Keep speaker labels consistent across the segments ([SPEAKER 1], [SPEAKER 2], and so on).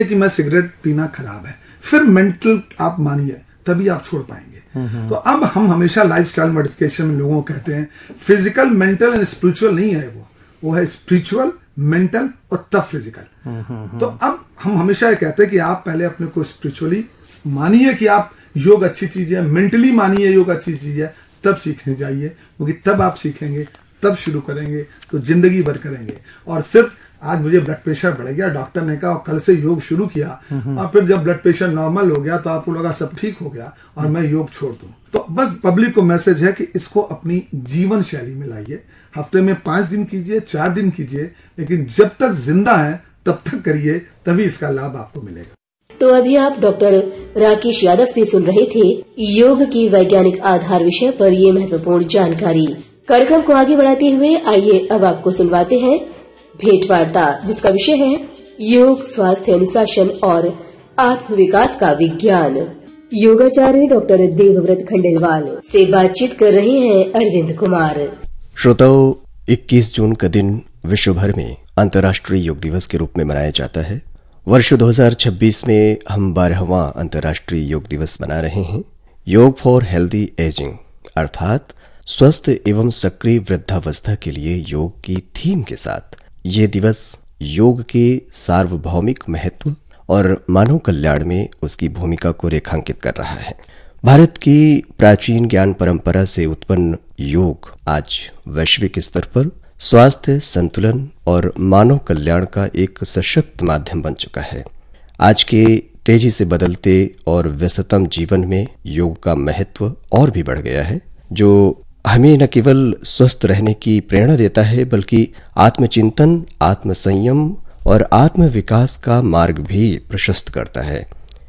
[SPEAKER 1] कि मैं सिगरेट पीना खराब है, फिर मेंटल आप मानिए तभी आप छोड़ पाएंगे। तो अब हम हमेशा लाइफस्टाइल मॉडिफिकेशन में लोगों को कहते हैं फिजिकल, मेंटल एंड स्पिरिचुअल नहीं है, वो है स्पिरिचुअल, मेंटल और तब फिजिकल। तो अब हम हमेशा ये कहते हैं कि आप पहले अपने को स्पिरिचुअली मानिए कि आप योग अच्छी चीज है, मेंटली मानिए योग अच्छी चीज है, तब सीखने जाइए, क्योंकि तब आप सीखेंगे, तब शुरू करेंगे तो जिंदगी भर करेंगे। और सिर्फ आज मुझे ब्लड प्रेशर बढ़ गया, डॉक्टर ने कहा और कल से योग शुरू किया, और फिर जब ब्लड प्रेशर नॉर्मल हो गया तो आपको लगा सब ठीक हो गया और मैं योग छोड़ दूं। तो बस पब्लिक को मैसेज है कि इसको अपनी जीवन शैली में लाइए। हफ्ते में 5 दिन कीजिए, 4 दिन कीजिए, लेकिन जब तक जिंदा है तब तक करिए, तभी इसका लाभ आपको मिलेगा।
[SPEAKER 2] तो अभी आप डॉक्टर राकेश यादव से सुन रहे थे योग की वैज्ञानिक आधार विषय पर ये महत्वपूर्ण जानकारी। कार्यक्रम को आगे बढ़ाते हुए आइए अब आपको सुनवाते हैं भेंट वार्ता, जिसका विषय है योग, स्वास्थ्य, अनुशासन और आत्म विकास का विज्ञान। योगाचार्य डॉक्टर देवव्रत खंडेलवाल से बातचीत कर रहे हैं अरविंद कुमार।
[SPEAKER 3] श्रोताओं, 21 जून का दिन विश्व भर में अंतर्राष्ट्रीय योग दिवस के रूप में मनाया जाता है। वर्ष 2026 में हम 12वां अंतर्राष्ट्रीय योग दिवस मना रहे हैं। योग फॉर हेल्दी एजिंग अर्थात स्वस्थ एवं सक्रिय वृद्धावस्था के लिए योग की थीम के साथ ये दिवस योग के सार्वभौमिक महत्व और मानव कल्याण में उसकी भूमिका को रेखांकित कर रहा है। भारत की प्राचीन ज्ञान परंपरा से उत्पन्न योग आज वैश्विक स्तर पर स्वास्थ्य, संतुलन और मानव कल्याण का एक सशक्त माध्यम बन चुका है। आज के तेजी से बदलते और व्यस्ततम जीवन में योग का महत्व और भी बढ़ गया है, जो हमें न केवल स्वस्थ रहने की प्रेरणा देता है, बल्कि आत्मचिंतन, आत्मसंयम और आत्म विकास का मार्ग भी प्रशस्त करता है।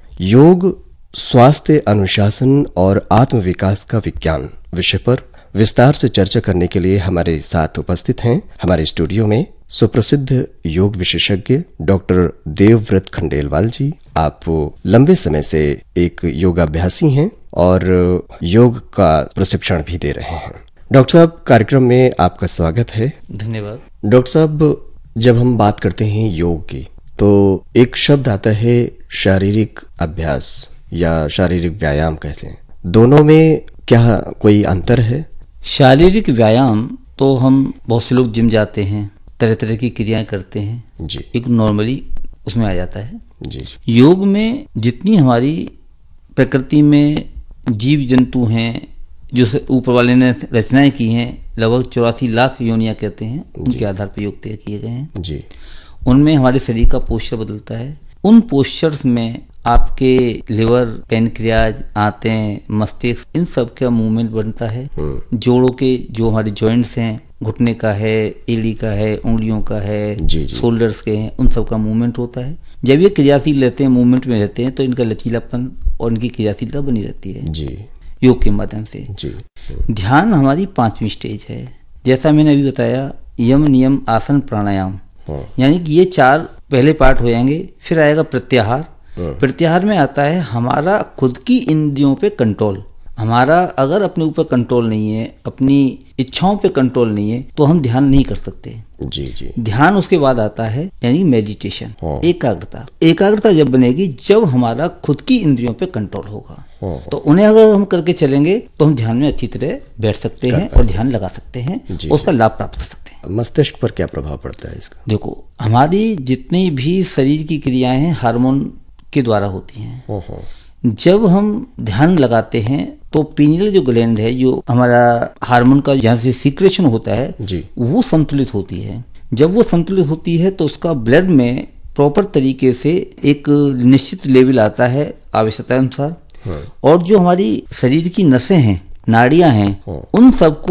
[SPEAKER 3] योग स्वास्थ्य, अनुशासन और आत्म विकास का विज्ञान विषय पर विस्तार से चर्चा करने के लिए हमारे साथ उपस्थित हैं हमारे स्टूडियो में सुप्रसिद्ध योग विशेषज्ञ डॉक्टर देवव्रत खंडेलवाल जी। आप लंबे समय से एक योगाभ्यासी हैं और योग का प्रशिक्षण भी दे रहे हैं। डॉक्टर साहब, कार्यक्रम में आपका स्वागत है।
[SPEAKER 4] धन्यवाद।
[SPEAKER 3] डॉक्टर साहब, जब हम बात करते हैं योग की तो एक शब्द आता है शारीरिक अभ्यास या शारीरिक व्यायाम कहते हैं। दोनों में क्या कोई अंतर है?
[SPEAKER 4] शारीरिक व्यायाम तो हम बहुत से लोग जिम जाते हैं, तरह तरह की क्रियाएं करते हैं
[SPEAKER 3] जी,
[SPEAKER 4] एक नॉर्मली उसमें आ जाता है
[SPEAKER 3] जी।
[SPEAKER 4] योग में जितनी हमारी प्रकृति में जीव जंतु हैं, जो ऊपर वाले ने रचनाएं की हैं, लगभग 84 लाख योनियां कहते हैं, उनके आधार पर योग तय किए गए हैं
[SPEAKER 3] जी।
[SPEAKER 4] उनमें हमारे शरीर का पोस्चर बदलता है। उन पोस्चर्स में आपके लिवर, पैनक्रियाज, आंतें, मस्तिष्क, इन सब का मूवमेंट बनता है। जोड़ों के जो हमारे जॉइंट्स हैं, घुटने का है, एड़ी का है, उंगलियों का है, शोल्डर्स के हैं, उन सब का मूवमेंट होता है। जब ये क्रियाशील रहते हैं, मूवमेंट में रहते हैं, तो इनका लचीलापन और इनकी क्रियाशीलता बनी रहती है जी, योग के माध्यम से जी। ध्यान हमारी 5वीं स्टेज है। जैसा मैंने अभी बताया, यम, नियम, आसन, प्राणायाम, यानी कि ये 4 पहले पार्ट हो जाएंगे। फिर आएगा प्रत्याहार। प्रत्याहार में आता है हमारा खुद की इंद्रियों पे कंट्रोल। हमारा अगर अपने ऊपर कंट्रोल नहीं है, अपनी इच्छाओं पे कंट्रोल नहीं है, तो हम ध्यान नहीं कर सकते
[SPEAKER 3] जी जी।
[SPEAKER 4] ध्यान उसके बाद आता है, यानी मेडिटेशन, एकाग्रता। एकाग्रता जब बनेगी जब हमारा खुद की इंद्रियों पे कंट्रोल होगा, तो उन्हें अगर हम करके चलेंगे तो हम ध्यान में अच्छी तरह बैठ सकते हैं और ध्यान लगा सकते हैं, उसका लाभ प्राप्त कर सकते हैं।
[SPEAKER 3] मस्तिष्क पर क्या प्रभाव पड़ता है इसका?
[SPEAKER 4] देखो, हमारी जितनी भी शरीर की क्रियाएं हैं हार्मोन के द्वारा होती हैं। जब हम ध्यान लगाते हैं तो पीनियल जो ग्लैंड है, जो हमारा हार्मोन का जहाँ से सीक्रेशन होता है जी, वो संतुलित होती है। जब वो संतुलित होती है तो उसका ब्लड में प्रॉपर तरीके से एक निश्चित लेवल आता है आवश्यकता अनुसार, और जो हमारी शरीर की नसें हैं, नाड़ियां हैं, उन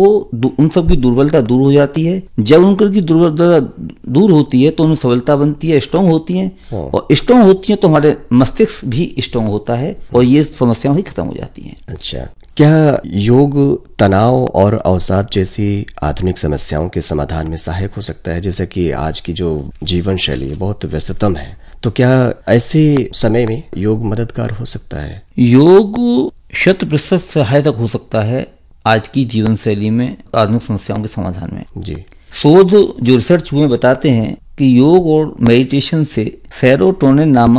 [SPEAKER 4] सब की दुर्बलता दूर हो जाती है। जब उनकी दुर्बलता दूर होती है तो उनमें सबलता बनती है, स्ट्रांग होती है, और स्ट्रांग होती है तो हमारे मस्तिष्क भी स्ट्रांग होता है और ये समस्याएं ही खत्म हो जाती हैं।
[SPEAKER 3] अच्छा, क्या योग तनाव और अवसाद जैसी आधुनिक समस्याओं के समाधान में सहायक हो सकता है? जैसे कि आज की जो जीवन शैली बहुत व्यस्ततम है, तो क्या ऐसे समय में योग मददगार हो सकता है?
[SPEAKER 4] योग 100% सहायक हो सकता है आज की जीवन शैली में आधुनिक समस्याओं के समाधान में जी। शोध जो रिसर्च हुए बताते हैं कि योग और मेडिटेशन से सेरोटोनिन नामक